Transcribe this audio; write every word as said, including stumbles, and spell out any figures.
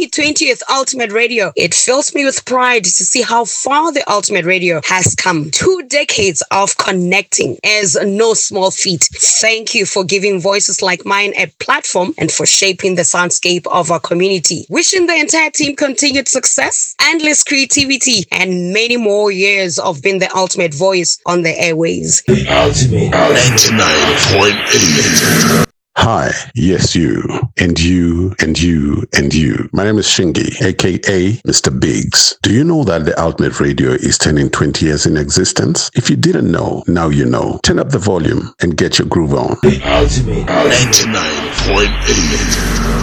Happy twentieth Ultimate Radio. It fills me with pride to see how far the Ultimate Radio has come. Two decades of connecting is no small feat. Thank you for giving voices like mine a platform and for shaping the soundscape of our community. Wishing the entire team continued success, endless creativity, and many more years of being the ultimate voice on the airways. The Ultimate ninety-nine point eight. Hi, yes you, and you, and you, and you. My name is Shingi, aka Mister Biggs. Do you know that the Ultimate Radio is turning twenty years in existence? If you didn't know, now you know. Turn up the volume and get your groove on. The Ultimate ninety-nine point eight.